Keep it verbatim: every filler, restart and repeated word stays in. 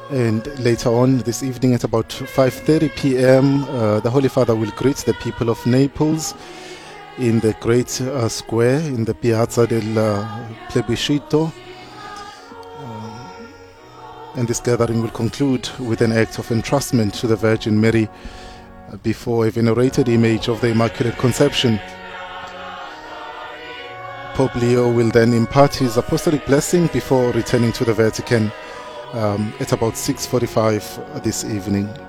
And later on this evening at about five thirty p m, uh, the Holy Father will greet the people of Naples in the great uh, square in the Piazza del uh, Plebiscito. Um, and this gathering will conclude with an act of entrustment to the Virgin Mary uh, before a venerated image of the Immaculate Conception. Pope Leo will then impart his apostolic blessing before returning to the Vatican um, at about six forty-five this evening.